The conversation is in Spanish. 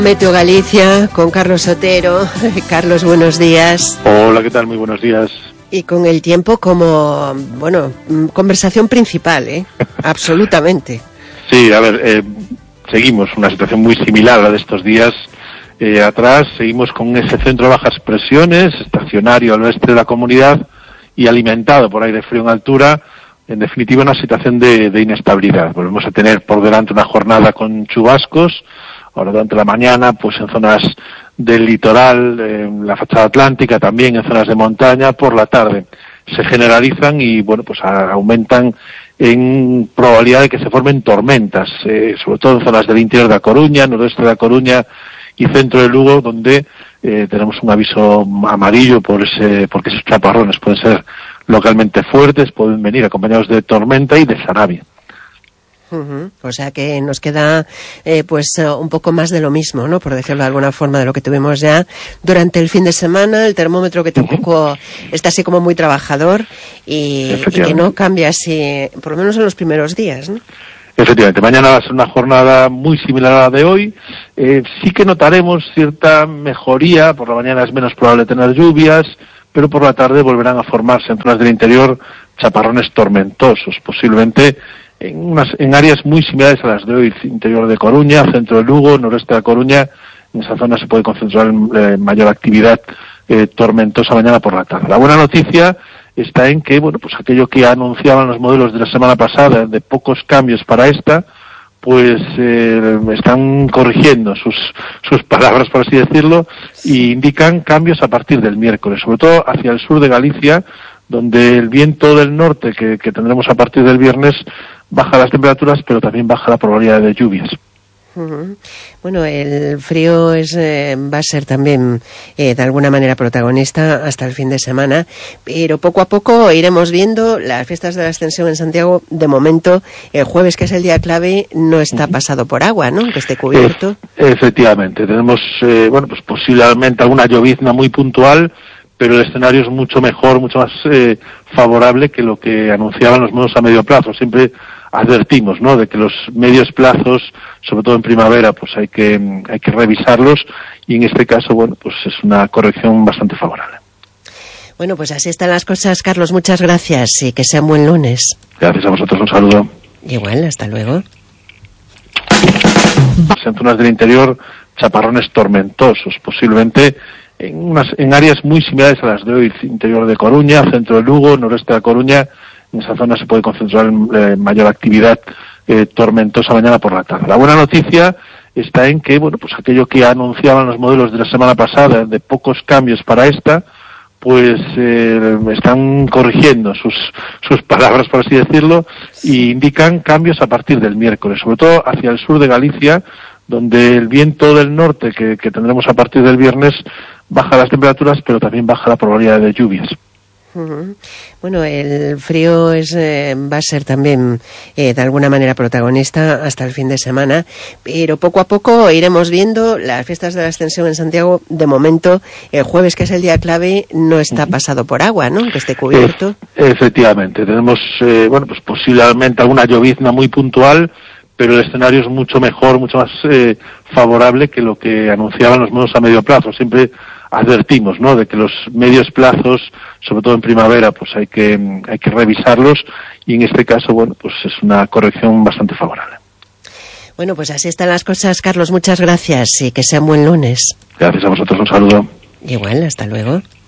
Meteo Galicia con Carlos Otero. Carlos, buenos días. Hola, ¿qué tal? Muy buenos días. Y con el tiempo como, conversación principal, absolutamente. Sí, a ver, seguimos una situación muy similar a la de estos días atrás. Seguimos con ese centro de bajas presiones, estacionario al oeste de la comunidad y alimentado por aire frío en altura. En definitiva, una situación de inestabilidad. Volvemos a tener por delante una jornada con chubascos. Ahora durante la mañana, pues en zonas del litoral, en la fachada atlántica, también en zonas de montaña. Por la tarde se generalizan y, aumentan en probabilidad de que se formen tormentas, sobre todo en zonas del interior de A Coruña, noroeste de A Coruña y centro de Lugo, donde tenemos un aviso amarillo porque esos chaparrones pueden ser localmente fuertes, pueden venir acompañados de tormenta y de sarabia. O sea que nos queda un poco más de lo mismo, ¿no? Por decirlo de alguna forma, de lo que tuvimos ya durante el fin de semana, el termómetro que tampoco está así como muy trabajador y que no cambia así, por lo menos en los primeros días, ¿no? Efectivamente, mañana va a ser una jornada muy similar a la de hoy. Sí que notaremos cierta mejoría, por la mañana es menos probable tener lluvias, pero por la tarde volverán a formarse en zonas del interior chaparrones tormentosos, posiblemente en áreas muy similares a las de hoy, interior de Coruña, centro de Lugo, noroeste de A Coruña. En esa zona se puede concentrar mayor actividad tormentosa mañana por la tarde. La buena noticia está en que, aquello que anunciaban los modelos de la semana pasada, de pocos cambios para esta, están corrigiendo sus palabras, por así decirlo, y indican cambios a partir del miércoles, sobre todo hacia el sur de Galicia, donde el viento del norte que tendremos a partir del viernes baja las temperaturas, pero también baja la probabilidad de lluvias. Bueno, el frío va a ser también de alguna manera protagonista hasta el fin de semana, pero poco a poco iremos viendo las fiestas de la Ascensión en Santiago. De momento, el jueves, que es el día clave, no está pasado por agua, ¿no? Que esté cubierto. Efectivamente, tenemos posiblemente alguna llovizna muy puntual, pero el escenario es mucho mejor, mucho más favorable que lo que anunciaban los modelos a medio plazo. Siempre advertimos, ¿no?, de que los medios plazos, sobre todo en primavera, hay que revisarlos, y en este caso, es una corrección bastante favorable. Bueno, pues así están las cosas, Carlos. Muchas gracias y que sea un buen lunes. Gracias a vosotros, un saludo. Igual, hasta luego. En zonas del interior, chaparrones tormentosos, posiblemente en áreas muy similares a las de hoy, interior de Coruña, centro de Lugo, noroeste de A Coruña. En esa zona se puede concentrar mayor actividad tormentosa mañana por la tarde. La buena noticia está en que, aquello que anunciaban los modelos de la semana pasada, de pocos cambios para esta, están corrigiendo sus palabras, por así decirlo, y indican cambios a partir del miércoles, sobre todo hacia el sur de Galicia, donde el viento del norte que tendremos a partir del viernes baja las temperaturas, pero también baja la probabilidad de lluvias. Bueno, el frío va a ser también de alguna manera protagonista hasta el fin de semana, pero poco a poco iremos viendo las fiestas de la Ascensión en Santiago. De momento, el jueves, que es el día clave, no está pasado por agua, ¿no? Que esté cubierto. Efectivamente, tenemos posiblemente alguna llovizna muy puntual, pero el escenario es mucho mejor, mucho más favorable que lo que anunciaban los modelos a medio plazo. Siempre advertimos, ¿no?, de que los medios plazos, sobre todo en primavera, hay que revisarlos, y en este caso, es una corrección bastante favorable. Bueno, pues así están las cosas, Carlos. Muchas gracias y que sea un buen lunes. Gracias a vosotros, un saludo. Igual, hasta luego.